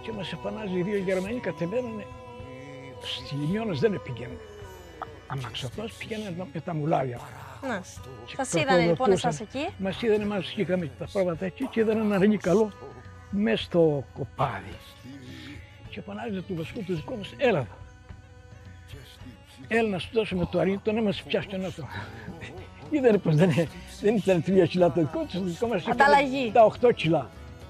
και μας επανάζει οι δύο Γερμανοί, κατεβαίνανε. Στη Λιμιώνας δεν πήγαινε αμαξωτός, πήγαινε με τα μουλάρια. Ναι. Σας είδανε λοιπόν εσάς εκεί. Μας είδανε, μας βγήκαμε τα πρόβατα εκεί και είδαν ένα αργή καλό μέσα στο κοπάδι. Και επανάζεται του βασικού του δικό μας, έλα εδώ. Έλα να σου δώσουμε το αργή, τον έμασε πιάσει και να το. Είδανε πως δεν ήταν 3 κιλά το δικό τους, το δικό μας ανταλλαγή. Τα 8 κιλά.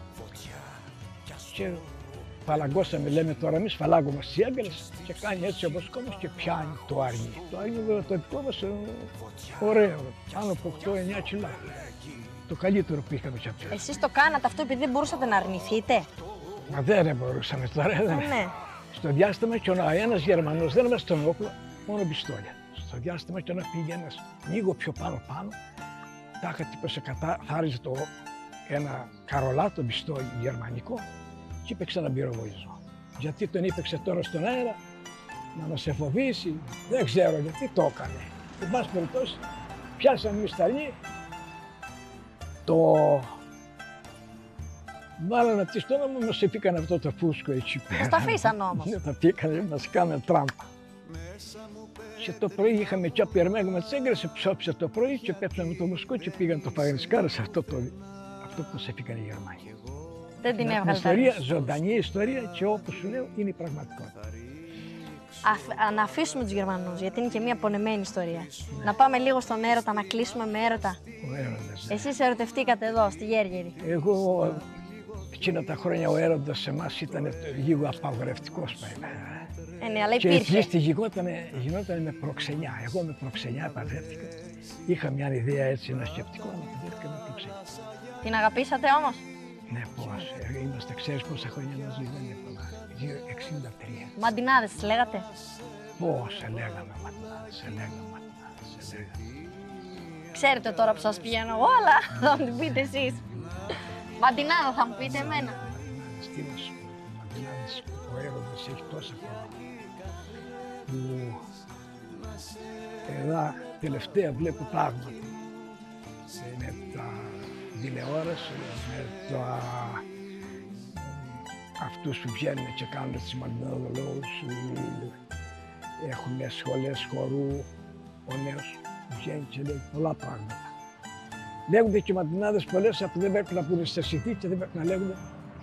Και φαλαγκώσαμε, λέμε τώρα εμείς, φαλάγουμε στις έγκαλες και κάνει έτσι ο βοσκόμος και πιάνει το αργύ. Το αργύ βέβαια το δικό μας ωραίο, πάνω από 8-9 κιλά. Το καλύτερο που είχαμε και αυτό. Εσείς το κάνατε αυτό επειδή δεν μπορούσατε να αρνηθείτε. Μα δεν μπορούσαμε τώρα. Ναι. Στο διάστημα και ένας Γερμανός δεν έβαζε τον όπλο, μόνο πιστόλια. Στο διάστημα και να πήγε ένας λίγο πιο πάνω, τάχα τύπωσε καθάριζε ένα καρολάτο πιστόλι γερμανικό και έπαιξε έναν πυροβολισμό. Γιατί τον έπαιξε τώρα στον αέρα, να μας εφοβήσει, δεν ξέρω γιατί το έκανε. Εν πάση περιπτώσει, πιάσαμε εμείς τα αργή, το βάλανε αυτοί στο όνομα, μας έπικαν αυτό το φούσκο εκεί πέρα. Μας τα αφήσαν όμως. Ναι, τα πήγανε, μας κάνανε τράμπα. Και το πρωί είχαμε και απειρμέγω με τις έγκρες, ψώπισε το πρωί και πέψαμε με το μουσκό και πήγαν το φαγανισκάρα σε αυτό που μας έπικαν οι Γερμανοί. Δεν την έβγαλε. Ιστορία, ζωντανή ιστορία και όπως σου λέω είναι η πραγματικότητα. Να αφήσουμε τους Γερμανούς, γιατί είναι και μια πονεμένη ιστορία. Ναι. Να πάμε λίγο στον έρωτα, να κλείσουμε με έρωτα. Ο έρωτας. Εσείς ερωτευτήκατε εδώ, στη Γέργερη. Εγώ, εκείνα τα χρόνια ο έρωτας σε εμάς ήταν λίγο απαγορευτικός. Ναι, αλλά και υπήρχε. η γινόταν με προξενιά. Εγώ με προξενιά παντρεύτηκα. Είχα μια ιδέα έτσι, ένα σκεπτικό, αλλά παντρεύτηκα με προξενιά. Την αγαπήσατε όμως? Ναι, πώς. Είμαστε, ξέρεις πόσα χρόνια μαζί, δεν είναι πολλά. 63. Μαντινάδες τις λέγατε? Πώς λέγαμε μαντινάδες, Ξέρετε τώρα που σας πηγαίνω εγώ, αλλά θα μου την πείτε εσείς. Μαντινάδα θα μου πείτε εμένα. Μαντινάδες, τι να σου πω. Μαντινάδες, ο έρωτας έχει τόσα χρόνια. Που εδώ τελευταία βλέπω πράγματα. Με τα τηλεόραση, με αυτούς που βγαίνουν και κάνουν τις μαντιναδολόγους, έχουν σχολές χορού, ο νέος που βγαίνει και λέει πολλά πράγματα. Λέγονται και μαντινάδες πολλές που δεν πρέπει να πούνε σε συνθήκη, δεν πρέπει να λέγονται.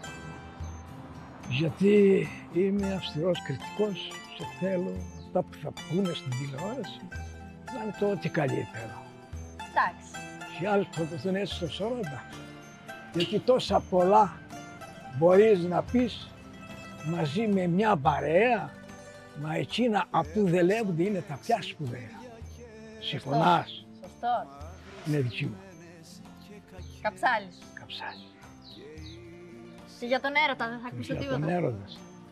Γιατί είμαι αυστηρός κριτικός και θέλω αυτά που θα πούνε στην τηλεόραση να είναι το ό,τι καλύτερο. Εντάξει. Και άλλοι προσπαθούν έτσι στο σώμα, γιατί τόσα πολλά μπορείς να πεις μαζί με μια παρέα, μα εκείνα που δεν λέγονται είναι τα πια σπουδαία. Συμφωνάς? Σωστό. Είναι δική μου. Καψάλης. Καψάλης. Και για τον έρωτα δεν θα ακούσω τίποτα? Για τον έρωτα.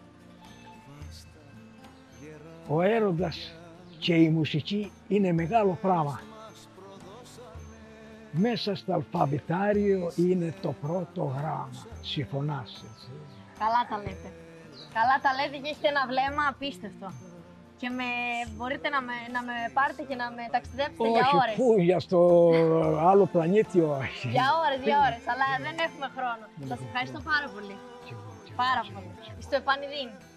Ο έρωτας και η μουσική είναι μεγάλο πράγμα. Μέσα στο αλφαβητάριο είναι το πρώτο γράμμα. Συμφωνάς, έτσι? Καλά τα λέτε. Καλά τα λέτε και έχετε ένα βλέμμα απίστευτο. Και μπορείτε να με πάρετε και να με ταξιδέψετε για ώρες. Όχι, πού, για στο άλλο πλανήτη, όχι. Για ώρες, αλλά δεν έχουμε χρόνο. Σας ευχαριστώ πάρα πολύ. Πάρα πολύ. Στο επανειδήν.